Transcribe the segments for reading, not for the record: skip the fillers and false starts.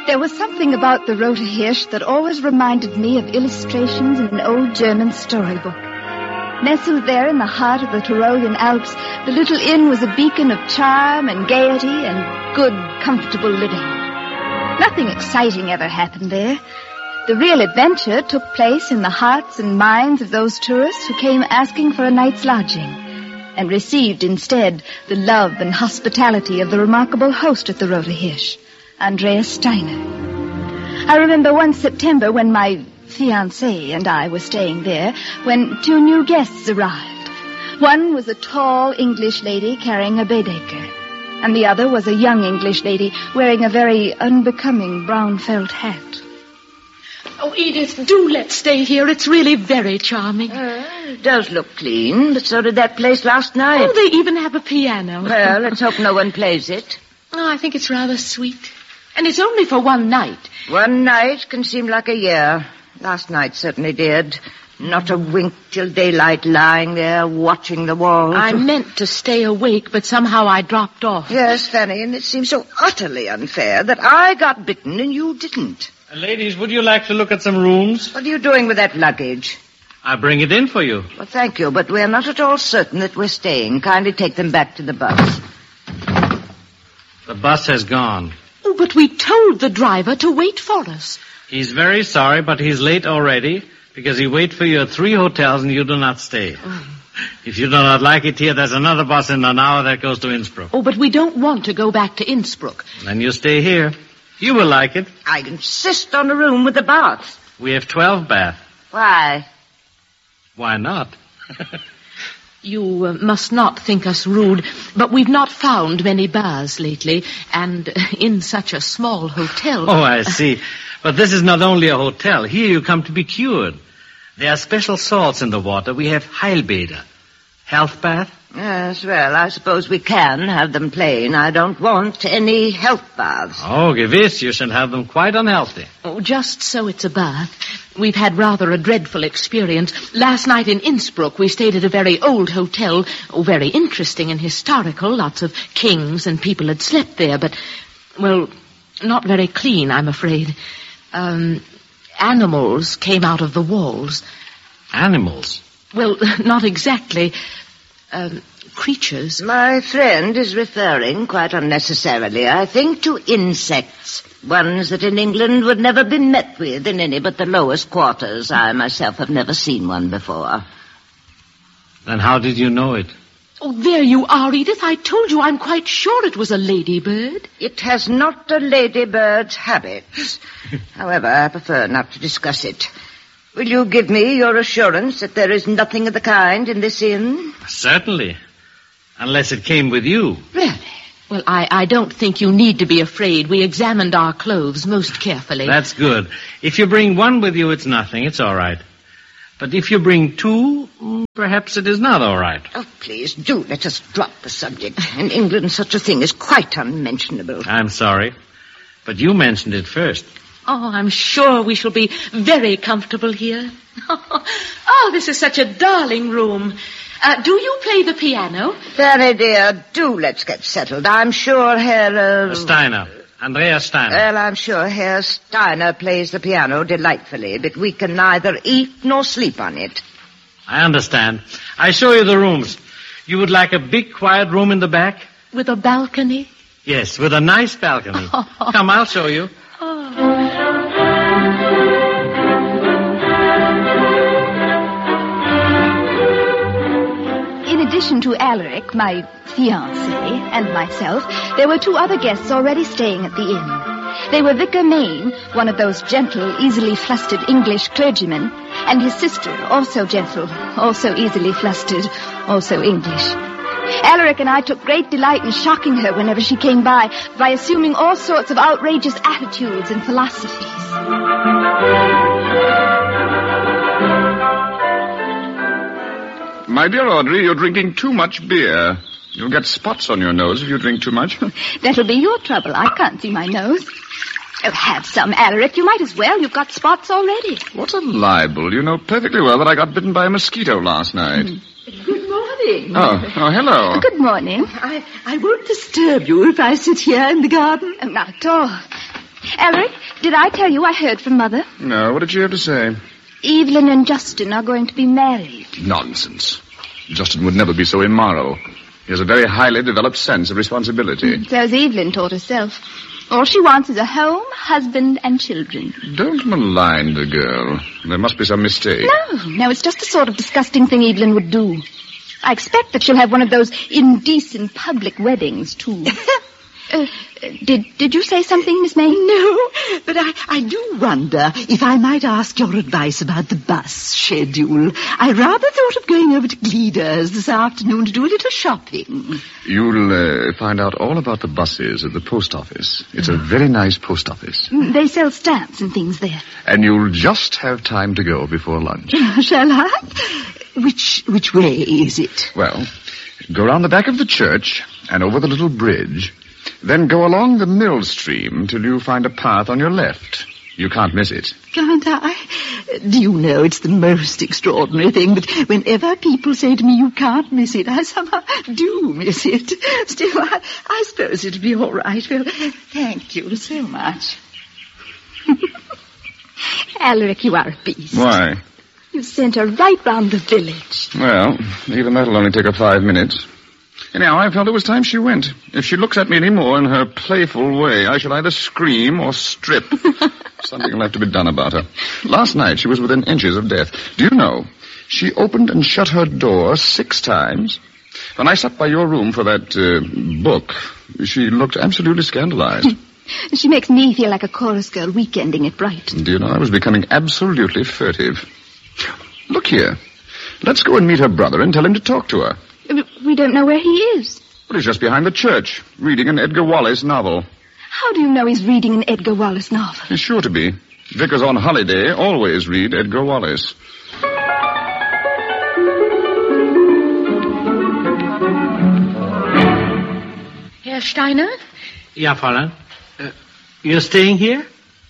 There was something about the Rote Hirsch that always reminded me of illustrations in an old German storybook. Nestled there in the heart of the Tyrolean Alps, the little inn was a beacon of charm and gaiety and good, comfortable living. Nothing exciting ever happened there. The real adventure took place in the hearts and minds of those tourists who came asking for a night's lodging, and received instead the love and hospitality of the remarkable host at the Rote Hirsch, Andreas Steiner. I remember one September when my fiancé and I were staying there, when 2 new guests arrived. One was a tall English lady carrying a Baedeker, and the other was a young English lady wearing a very unbecoming brown felt hat. Oh, Edith, do let's stay here. It's really very charming. It does look clean, but so did that place last night. Oh, they even have a piano. Well, let's hope no one plays it. Oh, I think it's rather sweet. And it's only for one night. One night can seem like a year. Last night certainly did. Not a wink till daylight, lying there watching the walls. I meant to stay awake, but somehow I dropped off. Yes, Fanny, and it seems so utterly unfair that I got bitten and you didn't. Ladies, would you like to look at some rooms? What are you doing with that luggage? I'll bring it in for you. Well, thank you, but we're not at all certain that we're staying. Kindly take them back to the bus. The bus has gone. Oh, but we told the driver to wait for us. He's very sorry, but he's late already because he waits for you at 3 hotels and you do not stay. If you do not like it here, there's another bus in an hour that goes to Innsbruck. Oh, but we don't want to go back to Innsbruck. Then you stay here. You will like it. I insist on a room with a bath. We have 12 baths. Why? Why not? You must not think us rude, but we've not found many baths lately, and in such a small hotel. Oh, I see. But this is not only a hotel. Here you come to be cured. There are special salts in the water. We have Heilbäder. Health bath? Yes, well, I suppose we can have them plain. I don't want any health baths. Oh, gewiss. You should have them quite unhealthy. Oh, just so it's a bath. We've had rather a dreadful experience. Last night in Innsbruck, we stayed at a very old hotel. Oh, very interesting and historical. Lots of kings and people had slept there, but, well, not very clean, I'm afraid. Animals came out of the walls. Animals? Well, not exactly. Creatures. My friend is referring, quite unnecessarily, I think, to insects. Ones that in England would never be met with in any but the lowest quarters. I myself have never seen one before. Then how did you know it? Oh, there you are, Edith. I told you I'm quite sure it was a ladybird. It has not a ladybird's habits. However, I prefer not to discuss it. Will you give me your assurance that there is nothing of the kind in this inn? Certainly. Unless it came with you. Really? Well, I don't think you need to be afraid. We examined our clothes most carefully. That's good. If you bring one with you, it's nothing. It's all right. But if you bring 2, perhaps it is not all right. Oh, please, do let us drop the subject. In England, such a thing is quite unmentionable. I'm sorry. But you mentioned it first. Oh, I'm sure we shall be very comfortable here. Oh, this is such a darling room. Do you play the piano? Fanny, dear, do let's get settled. I'm sure Herr... Steiner. Andreas Steiner. Well, I'm sure Herr Steiner plays the piano delightfully, but we can neither eat nor sleep on it. I understand. I show you the rooms. You would like a big, quiet room in the back? With a balcony? Yes, with a nice balcony. Come, I'll show you. In addition to Alaric, my fiancé, and myself, there were 2 other guests already staying at the inn. They were Vicar Main, one of those gentle, easily flustered English clergymen, and his sister, also gentle, also easily flustered, also English. Alaric and I took great delight in shocking her whenever she came by assuming all sorts of outrageous attitudes and philosophies. My dear Audrey, you're drinking too much beer. You'll get spots on your nose if you drink too much. That'll be your trouble. I can't see my nose. Oh, have some, Alaric. You might as well. You've got spots already. What a libel. You know perfectly well that I got bitten by a mosquito last night. Good morning. Oh, hello. Good morning. I won't disturb you if I sit here in the garden. Not at all. Alaric, did I tell you I heard from Mother? No, what did she have to say? Evelyn and Justin are going to be married. Nonsense. Justin would never be so immoral. He has a very highly developed sense of responsibility. So's Evelyn taught herself. All she wants is a home, husband, and children. Don't malign the girl. There must be some mistake. No, it's just the sort of disgusting thing Evelyn would do. I expect that she'll have one of those indecent public weddings, too. Did you say something, Miss May? No, but I do wonder if I might ask your advice about the bus schedule. I rather thought of going over to Gleader's this afternoon to do a little shopping. You'll find out all about the buses at the post office. It's a very nice post office. They sell stamps and things there. And you'll just have time to go before lunch. Shall I? Which way is it? Well, go round the back of the church and over the little bridge. Then go along the mill stream till you find a path on your left. You can't miss it. Can't I? Do you know, it's the most extraordinary thing, but whenever people say to me, you can't miss it, I somehow do miss it. Still, I suppose it'll be all right. Well, thank you so much. Alaric, you are a beast. Why? You sent her right round the village. Well, even that'll only take her 5 minutes. Anyhow, I felt it was time she went. If she looks at me any more in her playful way, I shall either scream or strip. Something will have to be done about her. Last night, she was within inches of death. Do you know, she opened and shut her door 6 times. When I sat by your room for that book, she looked absolutely scandalized. She makes me feel like a chorus girl weekending at Brighton. Do you know, I was becoming absolutely furtive. Look here. Let's go and meet her brother and tell him to talk to her. We don't know where he is. Well, he's just behind the church, reading an Edgar Wallace novel. How do you know he's reading an Edgar Wallace novel? He's sure to be. Vicars on holiday always read Edgar Wallace. Herr Steiner? Ja, Fräulein. You're staying here?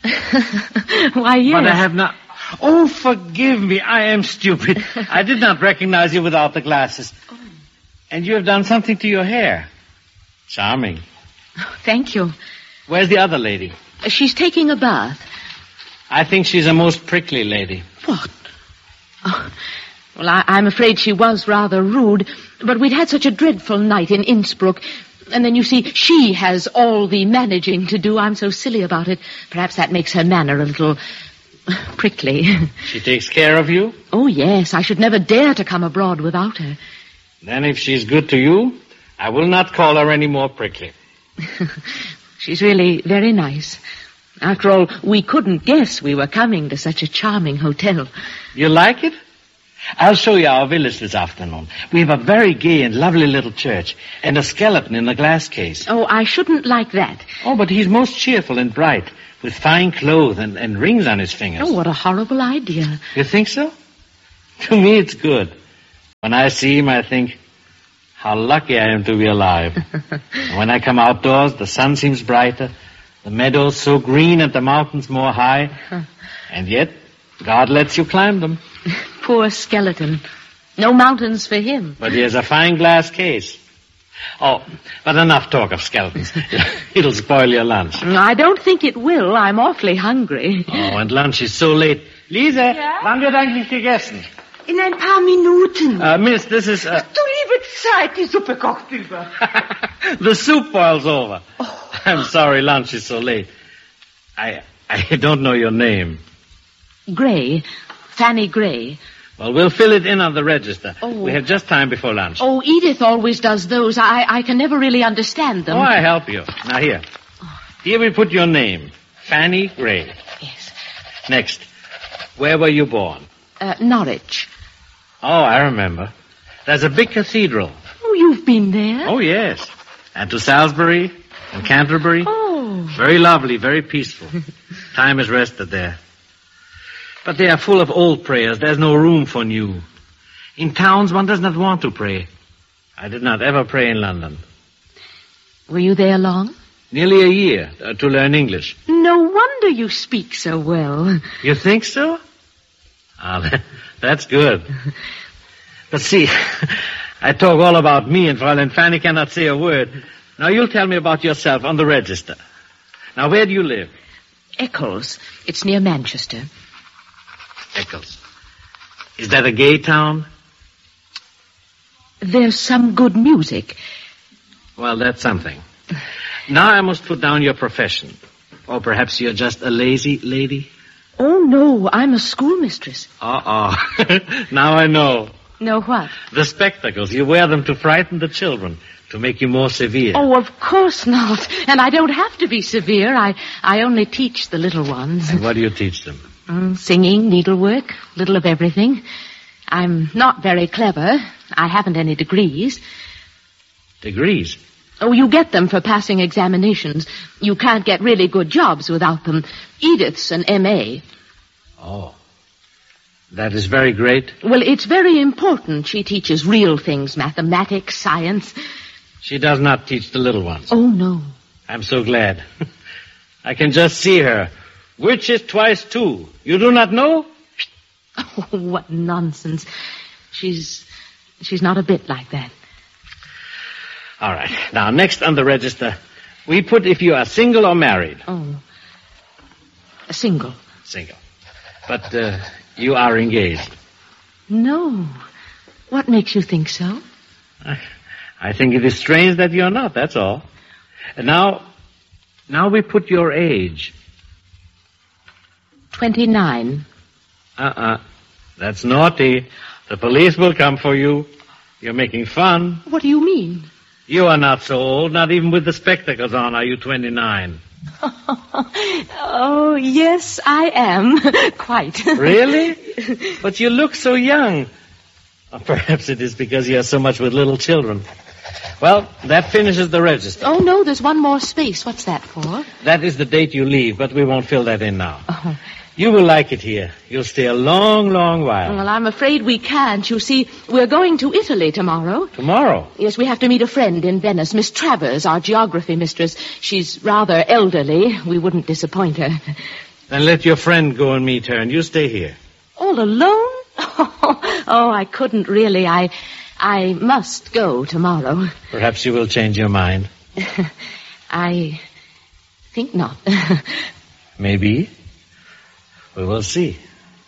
Why, yes. But I have not... Oh, forgive me. I am stupid. I did not recognize you without the glasses. Oh. And you have done something to your hair. Charming. Oh, thank you. Where's the other lady? She's taking a bath. I think she's a most prickly lady. What? Oh, well, I'm afraid she was rather rude, but we'd had such a dreadful night in Innsbruck. And then, you see, she has all the managing to do. I'm so silly about it. Perhaps that makes her manner a little prickly. She takes care of you? Oh, yes. I should never dare to come abroad without her. Then if she's good to you, I will not call her any more prickly. She's really very nice. After all, we couldn't guess we were coming to such a charming hotel. You like it? I'll show you our village this afternoon. We have a very gay and lovely little church, and a skeleton in a glass case. Oh, I shouldn't like that. Oh, but he's most cheerful and bright, with fine clothes and rings on his fingers. Oh, what a horrible idea. You think so? To me, it's good. When I see him, I think, how lucky I am to be alive. And when I come outdoors, the sun seems brighter, the meadows so green and the mountains more high. And yet, God lets you climb them. Poor skeleton. No mountains for him. But he has a fine glass case. Oh, but enough talk of skeletons. It'll spoil your lunch. I don't think it will. I'm awfully hungry. Oh, and lunch is so late. Lise, wann wird eigentlich gegessen? In ein paar Minuten. Miss, this is... Du liebe Zeit, die Suppe kocht über. The soup boils over. Oh. I'm sorry lunch is so late. I don't know your name. Gray. Fanny Gray. Well, we'll fill it in on the register. Oh. We have just time before lunch. Oh, Edith always does those. I can never really understand them. Oh, I help you. Now, here. Here we put your name. Fanny Gray. Yes. Next. Where were you born? Norwich. Oh, I remember. There's a big cathedral. Oh, you've been there? Oh, yes. And to Salisbury and Canterbury. Oh. Very lovely, very peaceful. Time is rested there. But they are full of old prayers. There's no room for new. In towns, one does not want to pray. I did not ever pray in London. Were you there long? Nearly a year to learn English. No wonder you speak so well. You think so? Ah, that's good. But see, I talk all about me, and Fräulein Fanny cannot say a word. Now, you'll tell me about yourself on the register. Now, where do you live? Eccles. It's near Manchester. Eccles. Is that a gay town? There's some good music. Well, that's something. Now I must put down your profession. Or perhaps you're just a lazy lady? Oh, no, I'm a schoolmistress. Now I know. Know what? The spectacles. You wear them to frighten the children, to make you more severe. Oh, of course not. And I don't have to be severe. I only teach the little ones. And what do you teach them? Singing, needlework, little of everything. I'm not very clever. I haven't any degrees. Degrees? Oh, you get them for passing examinations. You can't get really good jobs without them. Edith's an M.A. Oh. That is very great. Well, it's very important. She teaches real things, mathematics, science. She does not teach the little ones. Oh, no. I'm so glad. I can just see her. Which is twice 2? You do not know? Oh, what nonsense. She's not a bit like that. All right. Now, next on the register, we put if you are single or married. Oh. Single. Single. But, you are engaged. No. What makes you think so? I think it is strange that you're not, that's all. And now we put your age. 29. That's naughty. The police will come for you. You're making fun. What do you mean? You are not so old. Not even with the spectacles on are you 29. Oh, yes, I am. Quite. Really? But you look so young. Or perhaps it is because you are so much with little children. Well, that finishes the register. Oh, no, there's one more space. What's that for? That is the date you leave, but we won't fill that in now. Oh. You will like it here. You'll stay a long, long while. Well, I'm afraid we can't. You see, we're going to Italy tomorrow. Tomorrow? Yes, we have to meet a friend in Venice, Miss Travers, our geography mistress. She's rather elderly. We wouldn't disappoint her. Then let your friend go and meet her, and you stay here. All alone? Oh, I couldn't really. I must go tomorrow. Perhaps you will change your mind. I think not. Maybe. We will see.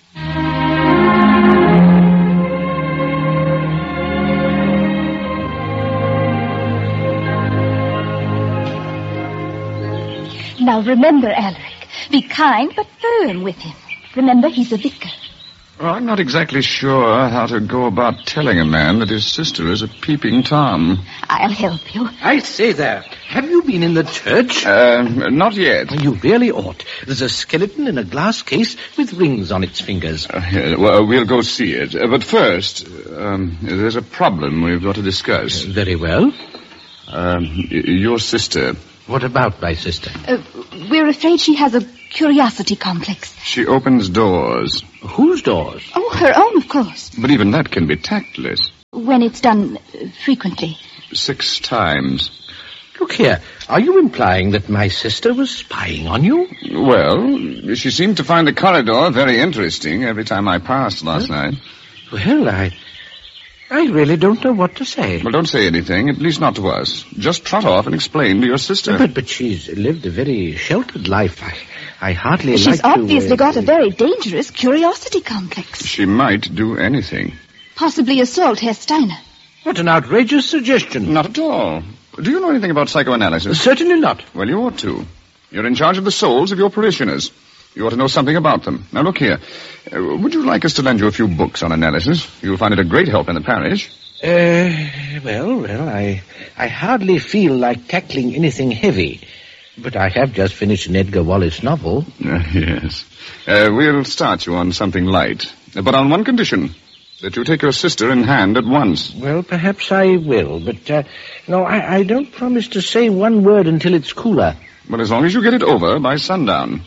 Now remember, Alaric, be kind but firm with him. Remember, he's a vicar. Well, I'm not exactly sure how to go about telling a man that his sister is a peeping Tom. I'll help you. I say there, have you been in the church? Not yet. You really ought. There's a skeleton in a glass case with rings on its fingers. Well, we'll go see it. But first, there's a problem we've got to discuss. Very well. Your sister. What about my sister? We're afraid she has a curiosity complex. She opens doors. Whose doors? Oh, her own, of course. But even that can be tactless. When it's done frequently. 6 times. Look here, are you implying that my sister was spying on you? Well, she seemed to find the corridor very interesting every time I passed last night. Well, I really don't know what to say. Well, don't say anything, at least not to us. Just trot off and explain to your sister. But she's lived a very sheltered life. I hardly like to... She's obviously got a very dangerous curiosity complex. She might do anything. Possibly assault Herr Steiner. What an outrageous suggestion. Not at all. Do you know anything about psychoanalysis? Certainly not. Well, you ought to. You're in charge of the souls of your parishioners. You ought to know something about them. Now, look here. Would you like us to lend you a few books on analysis? You'll find it a great help in the parish. Well, I hardly feel like tackling anything heavy. But I have just finished an Edgar Wallace novel. Yes. We'll start you on something light. But on one condition. That you take your sister in hand at once. Well, perhaps I will. But, no, I don't promise to say one word until it's cooler. Well, as long as you get it over by sundown.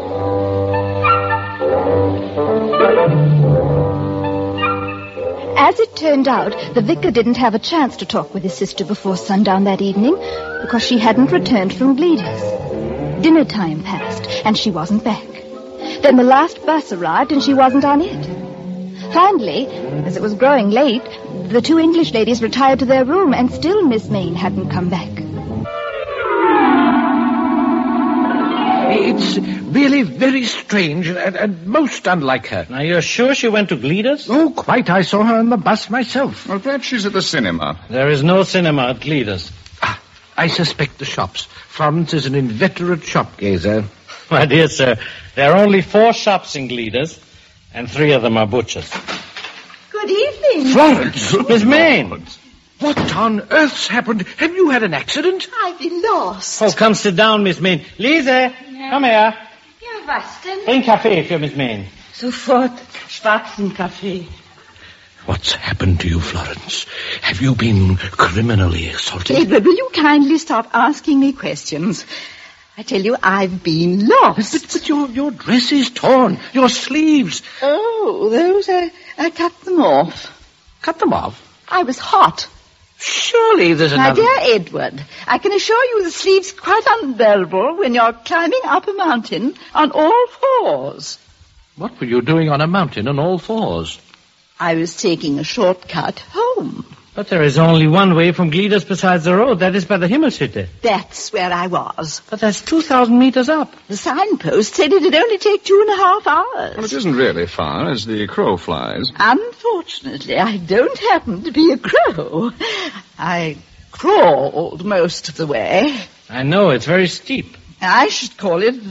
As it turned out, the vicar didn't have a chance to talk with his sister before sundown that evening because she hadn't returned from Gleady's. Dinner time passed, and she wasn't back. Then the last bus arrived, and she wasn't on it. Finally, as it was growing late, the 2 English ladies retired to their room, and still Miss Mayne hadn't come back. It's really very strange and most unlike her. Now, you're sure she went to Gleader's? Oh, quite. I saw her on the bus myself. Well, perhaps she's at the cinema. There is no cinema at Gleader's. I suspect the shops. Florence is an inveterate shop gazer. My dear sir, there are only 4 shops in Gleader's, and 3 of them are butchers. Good evening. Florence! Miss Mayne! What on earth's happened? Have you had an accident? I've been lost. Oh, come sit down, Miss Mayne. Lise, come here. Ja, was denn? Bring Kaffee für Miss Mayne. Sofort schwarzen Kaffee. What's happened to you, Florence? Have you been criminally assaulted? Edward, will you kindly stop asking me questions? I tell you, I've been lost. But your dress is torn. Your sleeves. Oh, those, I cut them off. Cut them off. I was hot. Surely there's My another... dear Edward, I can assure you the sleeves quite unbearable when you're climbing up a mountain on all fours. What were you doing on a mountain on all fours? I was taking a shortcut home. But there is only one way from Gleader's besides the road. That is by the Himmelshütte. That's where I was. But that's 2,000 meters up. The signpost said it'd only take 2.5 hours. Well, it isn't really far as the crow flies. Unfortunately, I don't happen to be a crow. I crawled most of the way. I know, it's very steep. I should call it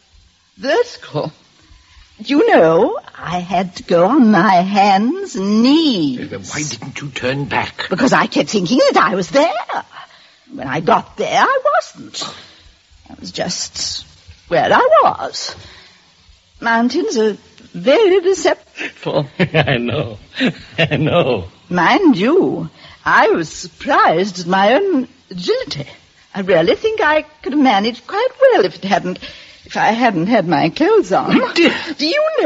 vertical. You know, I had to go on my hands and knees. Why didn't you turn back? Because I kept thinking that I was there. When I got there, I wasn't. I was just where I was. Mountains are very deceptive. I know. Mind you, I was surprised at my own agility. I really think I could have managed quite well if I hadn't had my clothes on. Do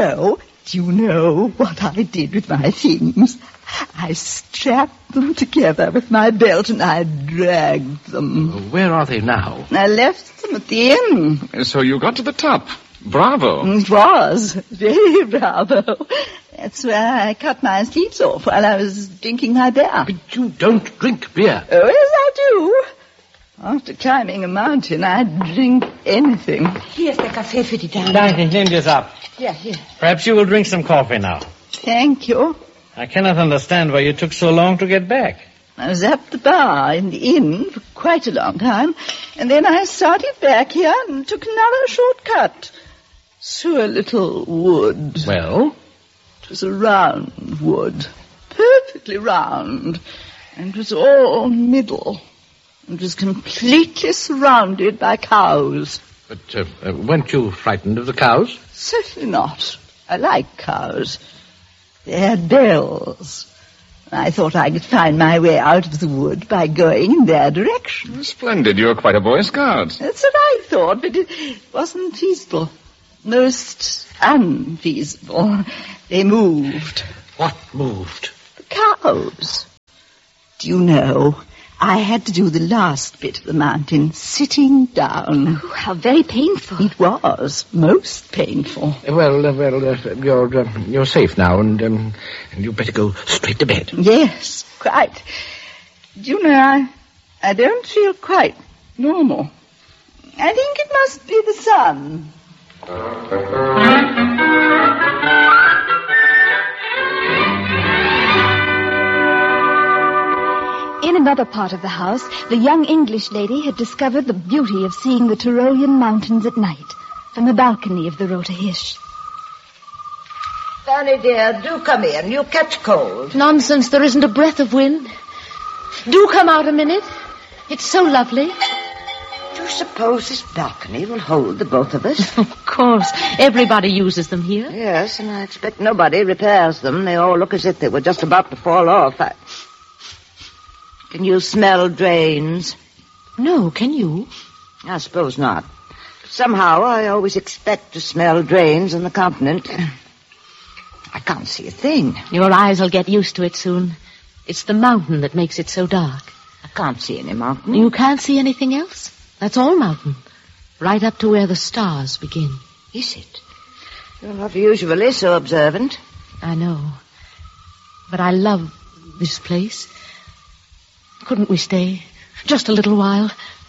you know what I did with my things? I strapped them together with my belt and I dragged them. Where are they now? I left them at the inn. So you got to the top. Bravo. It was. Very bravo. That's where I cut my sleeves off while I was drinking my beer. But you don't drink beer. Oh, yes, I do. After climbing a mountain, I'd drink anything. Here's the Kaffee für die Dame. Danke, ich nehme das ab. Yeah, here. Perhaps you will drink some coffee now. Thank you. I cannot understand why you took so long to get back. I was at the bar in the inn for quite a long time, and then I started back here and took another shortcut through a little wood. Well? It was a round wood, perfectly round, and it was all middle. It was completely surrounded by cows. But weren't you frightened of the cows? Certainly not. I like cows. They had bells. I thought I could find my way out of the wood by going in their direction. Splendid. You're quite a Boy Scout. That's what I thought, but it wasn't feasible. Most unfeasible. They moved. What moved? The cows. Do you know, I had to do the last bit of the mountain sitting down. Oh, how very painful. It was most painful. You're safe now, and you better go straight to bed. Yes, quite. Do you know, I don't feel quite normal. I think it must be the sun. In another part of the house, the young English lady had discovered the beauty of seeing the Tyrolean mountains at night from the balcony of the Rote Hirsch. Fanny, dear, do come in. You'll catch cold. Nonsense, there isn't a breath of wind. Do come out a minute. It's so lovely. Do you suppose this balcony will hold the both of us? Of course. Everybody uses them here. Yes, and I expect nobody repairs them. They all look as if they were just about to fall off. Can you smell drains? No, can you? I suppose not. Somehow I always expect to smell drains on the continent. I can't see a thing. Your eyes will get used to it soon. It's the mountain that makes it so dark. I can't see any mountain. You can't see anything else? That's all mountain. Right up to where the stars begin. Is it? You're not usually so observant. I know. But I love this place. Couldn't we stay? Just a little while.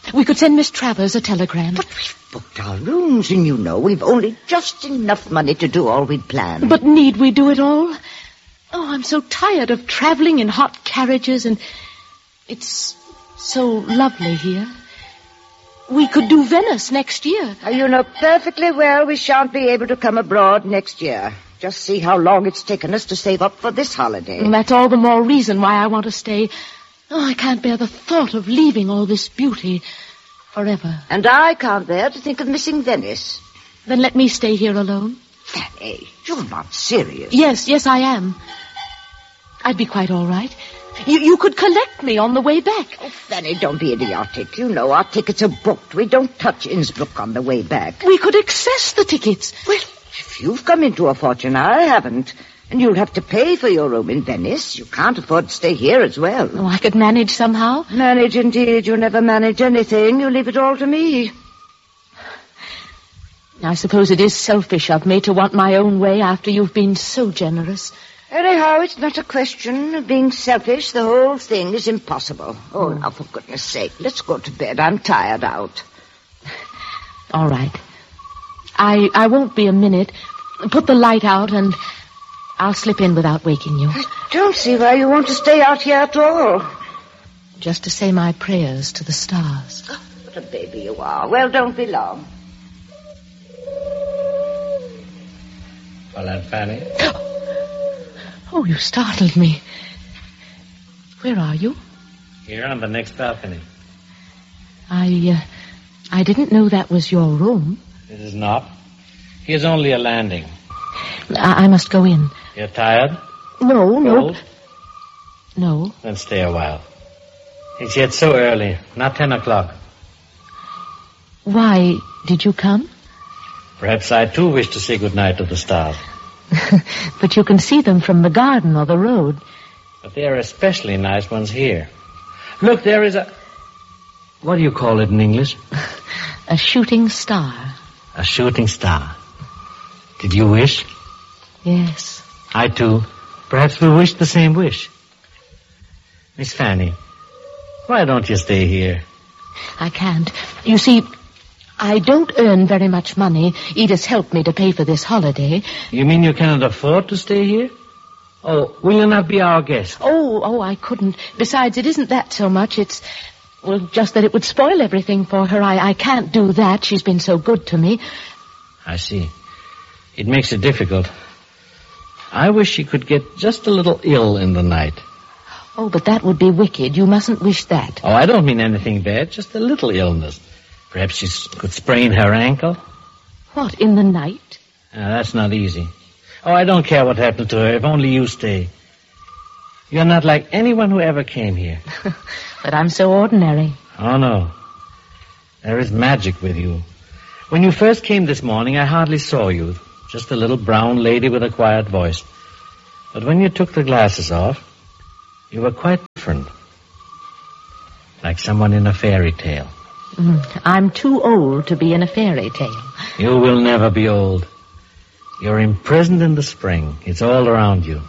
We could send Miss Travers a telegram. But we've booked our rooms, and you know we've only just enough money to do all we'd planned. But need we do it all? Oh, I'm so tired of traveling in hot carriages, and it's so lovely here. We could do Venice next year. You know perfectly well we shan't be able to come abroad next year. Just see how long it's taken us to save up for this holiday. And that's all the more reason why I want to stay. Oh, I can't bear the thought of leaving all this beauty forever. And I can't bear to think of missing Venice. Then let me stay here alone. Fanny, you're not serious. Yes, I am. I'd be quite all right. You could collect me on the way back. Oh, Fanny, don't be idiotic. You know our tickets are booked. We don't touch Innsbruck on the way back. We could access the tickets. Well, if you've come into a fortune, I haven't. And you'll have to pay for your room in Venice. You can't afford to stay here as well. Oh, I could manage somehow. Manage indeed. You never manage anything. You leave it all to me. I suppose it is selfish of me to want my own way after you've been so generous. Anyhow, it's not a question of being selfish. The whole thing is impossible. Oh, now, for goodness sake, let's go to bed. I'm tired out. All right. I won't be a minute. Put the light out and I'll slip in without waking you. I don't see why you want to stay out here at all. Just to say my prayers to the stars. Oh, what a baby you are. Well, don't be long. Well, Aunt Fanny. Oh, you startled me. Where are you? Here on the next balcony. I didn't know that was your room. It is not. Here's only a landing. I must go in. You're tired? No. Cold? No. Then stay a while. It's yet so early, not 10 o'clock. Why did you come? Perhaps I, too, wish to say goodnight to the stars. But you can see them from the garden or the road. But they are especially nice ones here. Look, there is a... What do you call it in English? A shooting star. A shooting star. Did you wish? Yes. I, too. Perhaps we wish the same wish. Miss Fanny, why don't you stay here? I can't. You see, I don't earn very much money. Edith's helped me to pay for this holiday. You mean you cannot afford to stay here? Oh, will you not be our guest? Oh, I couldn't. Besides, it isn't that so much. It's, well, just that it would spoil everything for her. I can't do that. She's been so good to me. I see. It makes it difficult. I wish she could get just a little ill in the night. Oh, but that would be wicked. You mustn't wish that. Oh, I don't mean anything bad. Just a little illness. Perhaps she could sprain her ankle. What, in the night? That's not easy. Oh, I don't care what happened to her, if only you stay. You're not like anyone who ever came here. But I'm so ordinary. Oh, no. There is magic with you. When you first came this morning, I hardly saw you. Just a little brown lady with a quiet voice. But when you took the glasses off, you were quite different. Like someone in a fairy tale. I'm too old to be in a fairy tale. You will never be old. You're imprisoned in the spring. It's all around you.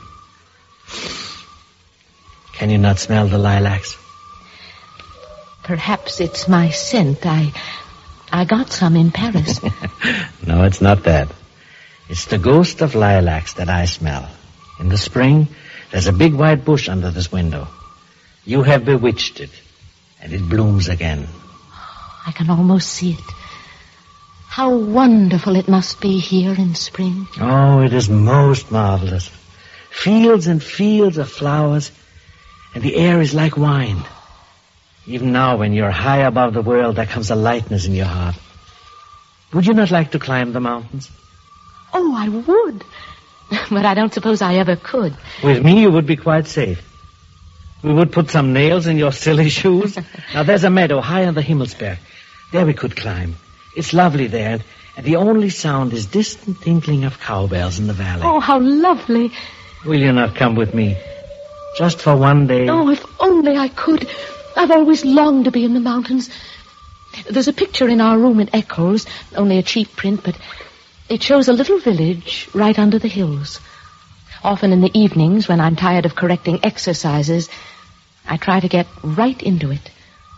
Can you not smell the lilacs? Perhaps it's my scent. I got some in Paris. No, it's not that. It's the ghost of lilacs that I smell. In the spring, there's a big white bush under this window. You have bewitched it, and it blooms again. I can almost see it. How wonderful it must be here in spring. Oh, it is most marvelous. Fields and fields of flowers, and the air is like wine. Even now, when you're high above the world, there comes a lightness in your heart. Would you not like to climb the mountains? Oh, I would. But I don't suppose I ever could. With me, you would be quite safe. We would put some nails in your silly shoes. Now, there's a meadow high on the Himmelsberg. There we could climb. It's lovely there, and the only sound is distant tinkling of cowbells in the valley. Oh, how lovely. Will you not come with me? Just for one day? Oh, if only I could. I've always longed to be in the mountains. There's a picture in our room at Eccles, only a cheap print, but it shows a little village right under the hills. Often in the evenings, when I'm tired of correcting exercises, I try to get right into it,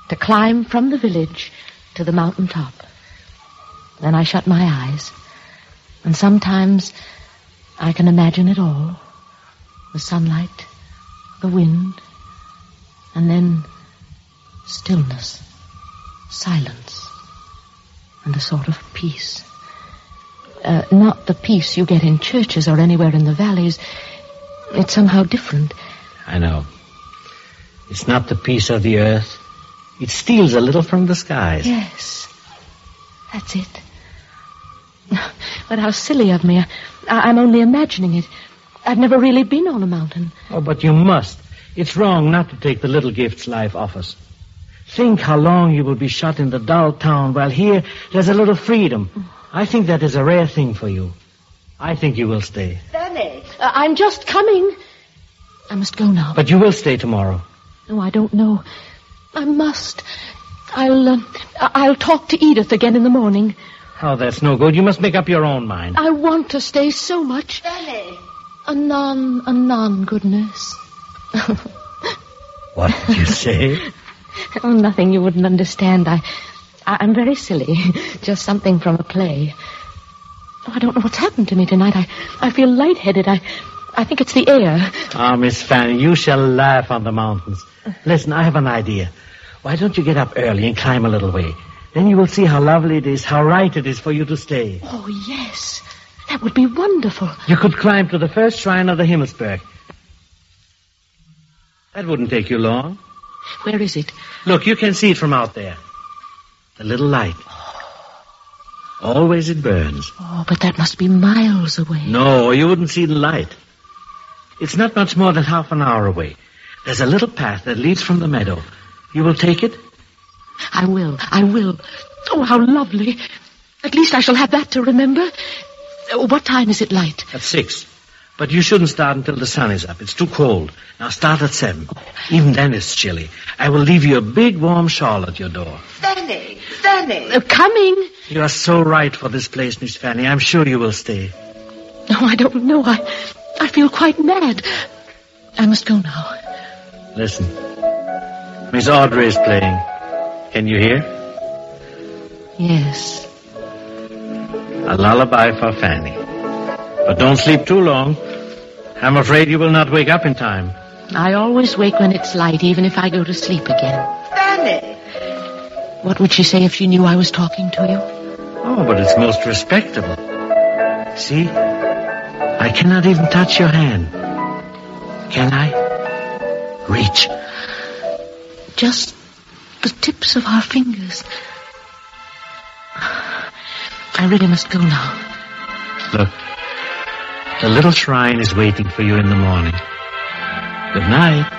to climb from the village to the mountain top. Then I shut my eyes, and sometimes I can imagine it all. The sunlight, the wind, and then stillness, silence, and a sort of peace. Not the peace you get in churches or anywhere in the valleys. It's somehow different. I know. It's not the peace of the earth. It steals a little from the skies. Yes, that's it. But how silly of me. I'm only imagining it. I've never really been on a mountain. Oh, but you must. It's wrong not to take the little gifts life offers. Think how long you will be shut in the dull town, while here there's a little freedom. I think that is a rare thing for you. I think you will stay. Fanny! I'm just coming. I must go now. But you will stay tomorrow. No, I don't know. I must. I'll talk to Edith again in the morning. Oh, that's no good. You must make up your own mind. I want to stay so much. Fanny! Anon, good nurse. What did you say? Oh, nothing you wouldn't understand. I'm very silly. Just something from a play. Oh, I don't know what's happened to me tonight. I feel lightheaded. I think it's the air. Ah, Miss Fanny, you shall laugh on the mountains. Listen, I have an idea. Why don't you get up early and climb a little way? Then you will see how lovely it is, how right it is for you to stay. Oh, yes. That would be wonderful. You could climb to the first shrine of the Himmelsberg. That wouldn't take you long. Where is it? Look, you can see it from out there. The little light. Always it burns. Oh, but that must be miles away. No, you wouldn't see the light. It's not much more than half an hour away. There's a little path that leads from the meadow. You will take it? I will. Oh, how lovely. At least I shall have that to remember. What time is it light? At 6. But you shouldn't start until the sun is up. It's too cold. Now start at 7. Even then it's chilly. I will leave you a big warm shawl at your door. Fanny! Coming. You are so right for this place, Miss Fanny. I'm sure you will stay. No, I don't know. I feel quite mad. I must go now. Listen. Miss Audrey is playing. Can you hear? Yes. A lullaby for Fanny. But don't sleep too long. I'm afraid you will not wake up in time. I always wake when it's light, even if I go to sleep again. Fanny! What would she say if she knew I was talking to you? Oh, but it's most respectable. See? I cannot even touch your hand. Can I? Reach. Just the tips of our fingers. I really must go now. Look. The little shrine is waiting for you in the morning. Good night.